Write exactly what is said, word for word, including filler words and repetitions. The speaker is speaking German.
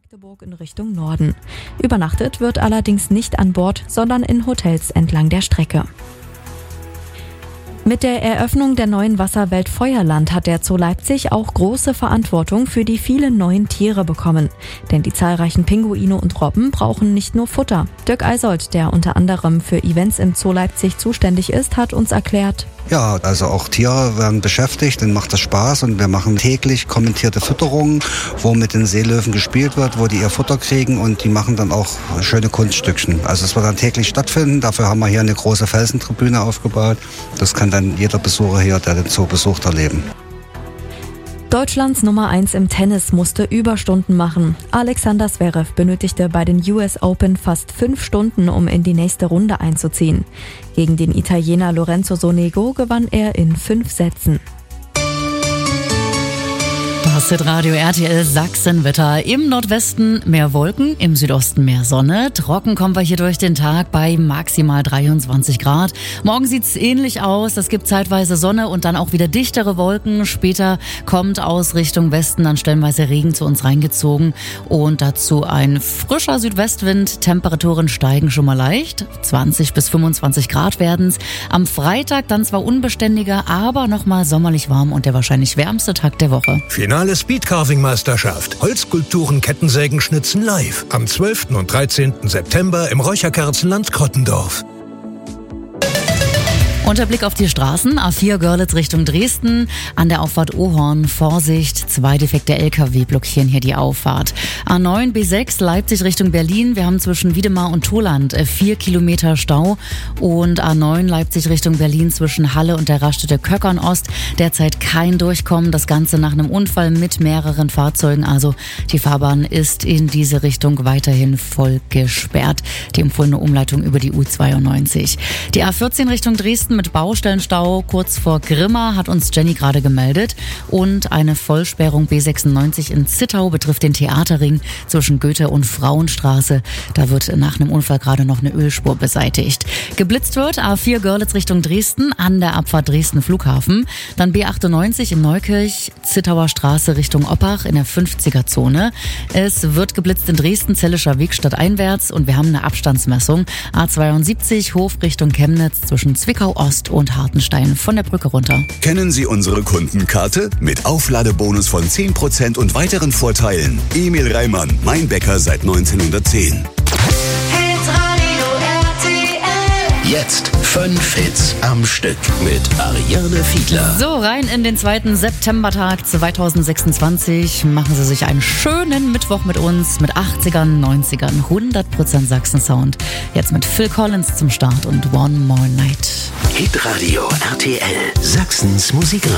Magdeburg in Richtung Norden. Übernachtet wird allerdings nicht an Bord, sondern in Hotels entlang der Strecke. Mit der Eröffnung der neuen Wasserwelt Feuerland hat der Zoo Leipzig auch große Verantwortung für die vielen neuen Tiere bekommen. Denn die zahlreichen Pinguine und Robben brauchen nicht nur Futter. Dirk Eisold, der unter anderem für Events im Zoo Leipzig zuständig ist, hat uns erklärt: Ja, also auch Tiere werden beschäftigt, denen macht das Spaß und wir machen täglich kommentierte Fütterungen, wo mit den Seelöwen gespielt wird, wo die ihr Futter kriegen und die machen dann auch schöne Kunststückchen. Also es wird dann täglich stattfinden, dafür haben wir hier eine große Felsentribüne aufgebaut. Das kann dann jeder Besucher hier, der den Zoo besucht, erleben. Deutschlands Nummer eins im Tennis musste Überstunden machen. Alexander Zverev benötigte bei den U S Open fast fünf Stunden, um in die nächste Runde einzuziehen. Gegen den Italiener Lorenzo Sonego gewann er in fünf Sätzen. Das ist Radio R T L Sachsenwetter. Im Nordwesten mehr Wolken, im Südosten mehr Sonne. Trocken kommen wir hier durch den Tag bei maximal dreiundzwanzig Grad. Morgen sieht's ähnlich aus. Es gibt zeitweise Sonne und dann auch wieder dichtere Wolken. Später kommt aus Richtung Westen dann stellenweise Regen zu uns reingezogen. Und dazu ein frischer Südwestwind. Temperaturen steigen schon mal leicht. zwanzig bis fünfundzwanzig Grad werden's. Am Freitag dann zwar unbeständiger, aber nochmal sommerlich warm und der wahrscheinlich wärmste Tag der Woche. Finale Speedcarving-Meisterschaft. Holzskulpturen, Kettensägen, Schnitzen live. Am zwölften und dreizehnten September im Räucherkerzenland Krottendorf. Unter Blick auf die Straßen, A vier Görlitz Richtung Dresden, an der Auffahrt Ohorn, Vorsicht, zwei defekte L K W blockieren hier die Auffahrt. A neun B sechs Leipzig Richtung Berlin, wir haben zwischen Wiedemar und Toland vier Kilometer Stau und A neun Leipzig Richtung Berlin zwischen Halle und der Raststätte Köckern Ost, derzeit kein Durchkommen, das Ganze nach einem Unfall mit mehreren Fahrzeugen, also die Fahrbahn ist in diese Richtung weiterhin voll gesperrt. Die empfohlene Umleitung über die U zweiundneunzig. Die A vierzehn Richtung Dresden mit Baustellenstau kurz vor Grimma hat uns Jenny gerade gemeldet und eine Vollsperrung B sechsundneunzig in Zittau betrifft den Theaterring zwischen Goethe und Frauenstraße. Da wird nach einem Unfall gerade noch eine Ölspur beseitigt. Geblitzt wird A vier Görlitz Richtung Dresden an der Abfahrt Dresden Flughafen, dann B achtundneunzig in Neukirch, Zittauer Straße Richtung Oppach in der fünfziger Zone. Es wird geblitzt in Dresden, Zellischer Weg stadteinwärts und wir haben eine Abstandsmessung. A zweiundsiebzig Hof Richtung Chemnitz zwischen Zwickau Ost und Hartenstein von der Brücke runter. Kennen Sie unsere Kundenkarte? Mit Aufladebonus von zehn Prozent und weiteren Vorteilen. Emil Reimann, mein Bäcker seit neunzehnhundertzehn. Jetzt fünf Hits am Stück mit Ariane Fiedler. So, rein in den zweiten Septembertag zweitausendsechsundzwanzig. Machen Sie sich einen schönen Mittwoch mit uns, mit achtzigern, neunzigern, hundert Prozent Sachsen-Sound. Jetzt mit Phil Collins zum Start und One More Night. Hitradio R T L, Sachsens Musikradio.